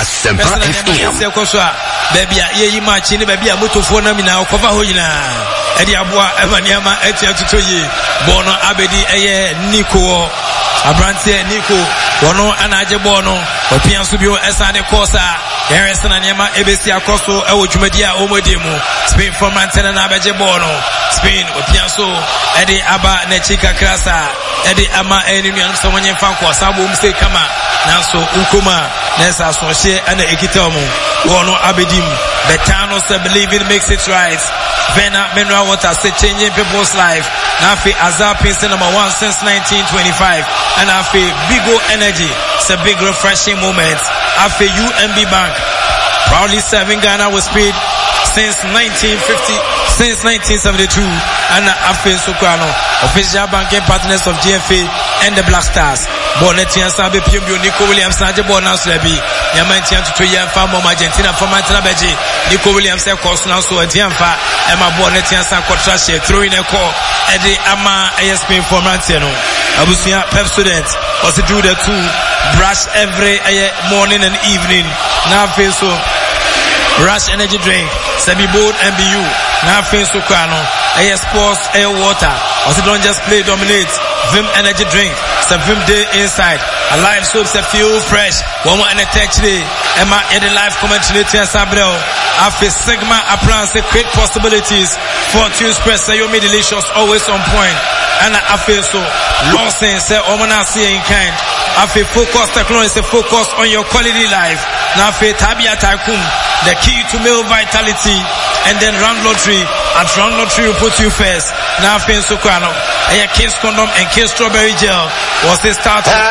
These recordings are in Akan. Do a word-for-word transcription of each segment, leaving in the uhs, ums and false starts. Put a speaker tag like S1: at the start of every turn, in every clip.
S1: Asempa F M.
S2: Baby, ye match in the baby, a motor for Namina, Kova Hoyina, Eddie Abua, Evaniama, Etia Tutoye, Bono Abedi, Eye, Nico, Abrante, Nico, Bono, Anaje Bono, Opian Subio, Esane Cosa, Harrison and Yama, Ebesia Costo, Ewojumedia, Omodimo, Spain from Mantena Nabaje Bono, Spain, Opianso, Eddie Abba, Nechika Krasa, Eddie Ama, Enimian, someone in Fanko, Sabu Mse Kama, Nanso, Ukuma, Nessa, Soshe, and the Ekitomo, Bono Abedim, Betano said believing makes it right. Vena mineral water say changing people's life. Nafi Azar Pinson number one since nineteen twenty-five. And Afi Bigo Energy, it's a big refreshing moment. Afi U M B Bank, proudly serving Ghana with speed since nineteen fifty, since nineteen seventy-two. And Afi Sokrano, official banking partners of G F A and the Black Stars. Bonetian Sabe Pimbio, Nico Williams, Naja Bonas Lebi, Yamantian to Yan Famo, Argentina from Mantana Beji, Nico Williams, Cosna, so a Tianfa, Emma Bonetian San Cotrache, throwing a call, Eddie Ama, A S P for Mantiano, Abusia, Pep students, also do the two, brush every morning and evening, now feel so. Rush energy drink, Sebi Bold M B U, now face Sukrano, air sports, air water, also don't just play dominate, Vim energy drink, some Vim day inside, a live soap, a feel fresh, one more and a touch day, Emma in the live commentary to Sabrel, after Sigma appliance create possibilities, Fortune Express, Sayomi delicious, always on point, and I feel so, Lawson, say, Omana see in kind, after focus technology, focus on your quality life, now for Tabia Tycoon, the key to male vitality, and then round lottery. At round lottery will put you first. Now for Sokrano, a Kiss condom and Kiss strawberry gel was the start of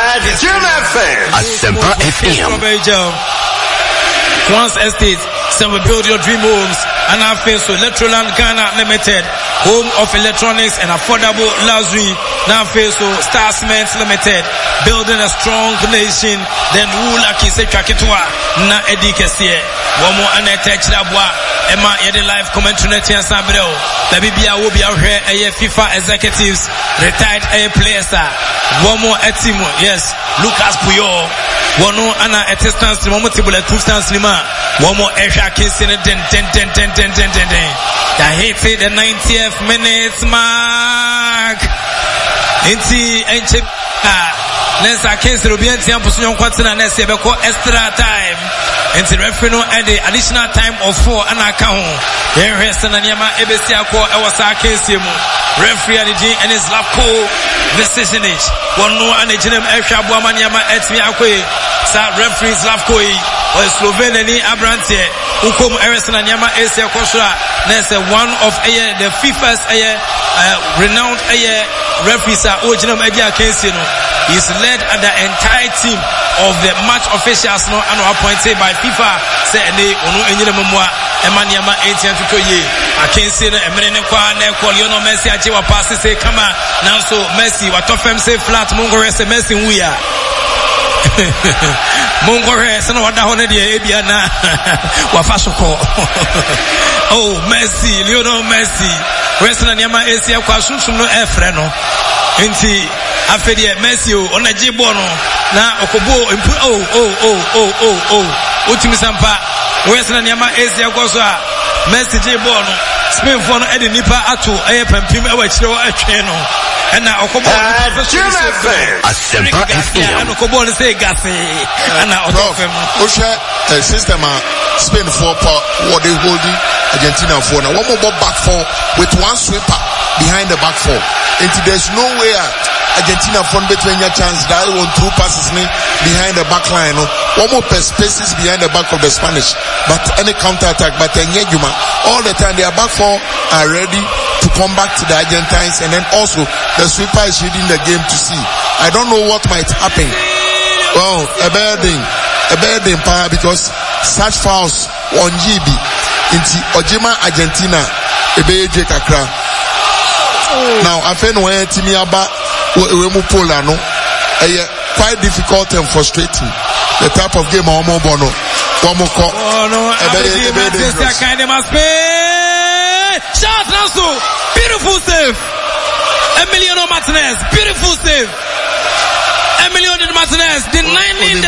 S1: Asempa F M.
S2: Strawberry gel. Once estate, some will build your dream homes. And I feel so Electroland Ghana Limited, home of electronics and affordable luxury. Now feel so Star Cement Limited, building a strong nation. Then rule aki se kakitwa na edikesie. One more and attach that boy. Emma yedi live commentary net yan sabreo. Baby bia will be out here a FIFA executives, retired a players. One more at team, yes. Lucas Puyol. One more and a distance moment at two stands lima. One more extra case in a den den den den den den den den. That hits it the ninetieth minute mark. Inti enche Nessa case Rubian Tiam Pusion Quatina Nessia Beko extra time. Inti referee no and the additional time of four and account. Here is Sananyama Ebesia Ko Awasa case mu. Referee and the and his lap co decision it. One no and the Jinem Esha Buamanyama Etmi Akwe. Sa referees lap ko or Slovenia ni Abrante. Ukom Erison and Yama Asia Kosra. There's one of a the FIFA's a renowned a referee Ojinam Edia Kensino. He's led the entire team of the match officials no and appointed by FIFA. Say they onu enyina memwa Emaniama eighteen to ye. I can see the Emene kwa na call Lionel Messi achi wa pass say come now so Messi wa tofem say flat Mongore say Messi wuya. Mongore say no wada hone de ebia na wa fasoko. Oh Messi, Lionel Messi. Western Yama Asia kwa sunsun no efre no. Enti afedi Messi o ona jibono na okobo oh oh oh oh oh oh utimi sampa Western Yama Asia kwa so a Messi jibono Spain for no edi nipa ato eye pampim e wa kire wa atwe no na okobo
S1: Asempa F M.
S2: na okobo no say gase na otofem
S3: o hwe system a Spain for what they holding Argentina for now one more back four with one sweeper behind the back four. And there's no way Argentina from between your chance that one two passes me behind the back line. One more spaces behind the back of the Spanish. But any counter attack, but then all the time their back four are ready to come back to the Argentines, and then also the sweeper is reading the game to see. I don't know what might happen. Well, a bad thing, a bad thing, because such fouls on G B into Ojima Argentina, a bad kakra. Now, I find where Timiaba we mu Polano, quite difficult and frustrating. The type of game Omo Bono, Omo Ko,
S2: Shot Nasu, beautiful save. Emiliano Martinez, beautiful save. Emiliano Martinez, denying